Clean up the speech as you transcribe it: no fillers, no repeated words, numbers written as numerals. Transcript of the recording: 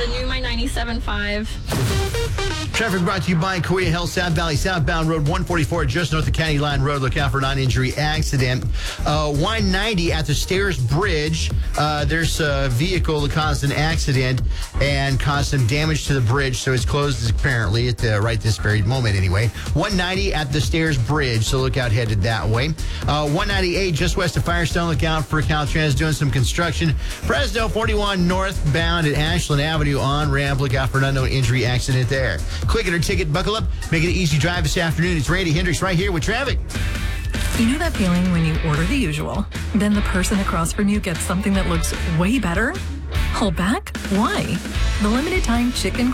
the new My 97.5. Traffic brought to you by Korea Health South Valley, southbound road 144, just north of County Line Road. Look out for a non-injury accident. 190 at the Stairs Bridge. There's a vehicle that caused an accident and caused some damage to the bridge, so it's closed apparently at right this very moment anyway. 190 at the Stairs Bridge, so look out headed that way. 198 just west of Firestone. Look out for Caltrans doing some construction. Fresno 41 northbound at Ashland Avenue on ramp. Look out for an unknown injury accident there. Quick it or ticket, buckle up, make it an easy drive this afternoon. It's Randy Hendricks right here with traffic. You know that feeling when you order the usual, then the person across from you gets something that looks way better? Hold back? Why? The limited time chicken